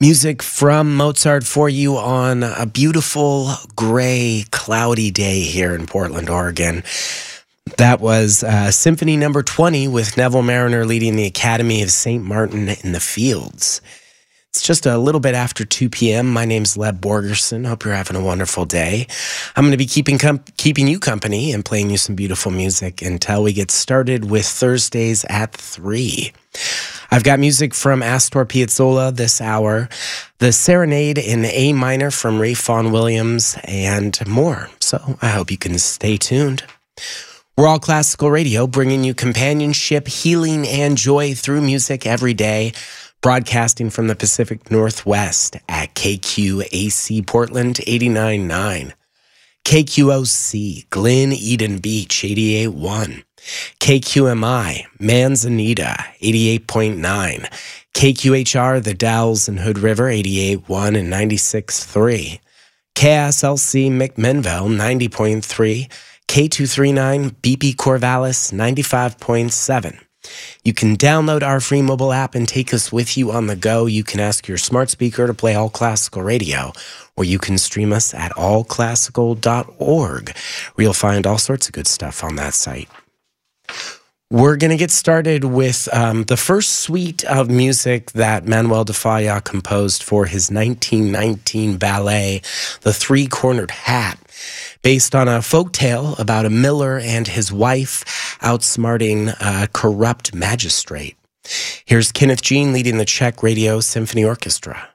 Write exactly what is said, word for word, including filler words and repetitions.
Music from Mozart for you on a beautiful, gray, cloudy day here in Portland, Oregon. That was uh, Symphony Number twenty with Neville Marriner leading the Academy of Saint Martin in the Fields. It's just a little bit after two p.m. My name's Leb Borgerson. Hope you're having a wonderful day. I'm going to be keeping com- keeping you company and playing you some beautiful music until we get started with Thursdays at three. I've got music from Astor Piazzolla this hour, the Serenade in A minor from Ray Vaughan Williams, and more. So I hope you can stay tuned. We're All Classical Radio, bringing you companionship, healing, and joy through music every day, broadcasting from the Pacific Northwest at K Q A C Portland eighty-nine point nine, K Q O C Glen Eden Beach eighty-eight point one, K Q M I Manzanita eighty-eight point nine, K Q H R The Dalles and Hood River eighty-eight point one and ninety-six point three, K S L C McMinnville ninety point three, K two thirty-nine B P Corvallis ninety-five point seven. You can download our free mobile app and take us with you on the go. You can ask your smart speaker to play All Classical Radio, or you can stream us at all classical dot org, where you'll find all sorts of good stuff on that site. We're going to get started with um, the first suite of music that Manuel de Falla composed for his nineteen nineteen ballet, The Three-Cornered Hat, based on a folk tale about a miller and his wife outsmarting a corrupt magistrate. Here's Kenneth Jean leading the Czech Radio Symphony Orchestra.